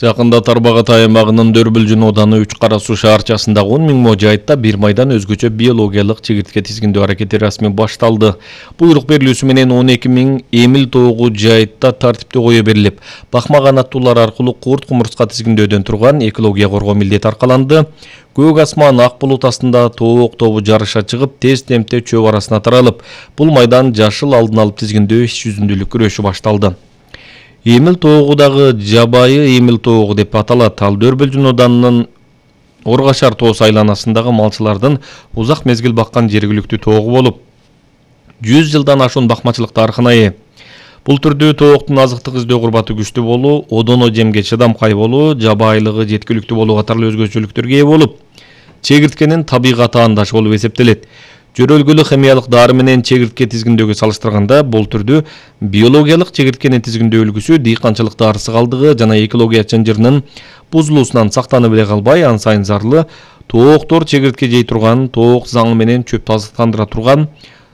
Жакында Тарбагат аймагынын Дөрбүлжүн ооданы 3 Кара Суу шаарчасындагы 10 000 жайытта бир майдан өзгөчө биологиялык чегиртке тизгиндөө аракети расмий башталды. Буйрук берилүүсү менен 12 000 эмил тоогу жайытта тартипте кое берилип, бакма канаттуулар аркылуу курт кумурска тизгиндөөдөн турган экология коргоо милдети аркаланды. Көк асман ак булут астында тоок тобу жарыша чыгып, тез темпте чөп арасына таралып, бул майдан жашыл алдын алып тизгиндөө иш жүзүндүүлүк күрөшү башталды. Эмил тоогудагы жабайы эмил тоогу деп аталат. Ал Дөрбүлжүн оданынын Оргашар тоосу айланасындагы малчылардын узак мезгил баккан жергиликтүү тоогу болуп, 100 жылдан ашуун бакмачылык тарыхына ээ. Бул түрдүү тооктун азыктык издөө курбаты күчтүү болуу, одоно жемге чыдамкай болуу, жабайлыгы жеткиликтүү болуу катарлуу өзгөчөлүктөргө ээ болуп, чегирткенин табигат аандашы болуп эсептелет. Жөрөлгүлү химиялык дары менен чегиртке тизгиндөөгө салыштырганда бул түрдүү биологиялык чегирткени тизгиндөө үлгүсү дыйканчылык дарысы калдыгы жана экология чынжырынын бузулуусунан сактанып эле калбай, ан сайын зарлы тооктор чегиртке жей турган, тоок заңы менен чөптү азыктандыра турган,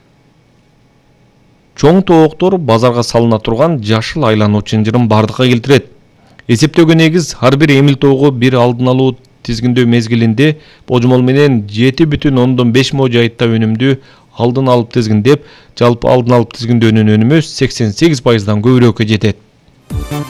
чоң тооктор базарга салына турган жашыл айлануу чынжырын бардыкка келтирет. Эсептөөгө негиз ар бир эмил тоогу бир алдын алуу тизгиндөө мезгилинде божмол менен 7,5 мо жайытта өнүмдү алдын алып тизгиндеп, жалпы алдын алып тизгиндөөнүн өнүмү 88%дан көбүрөөккө жетет.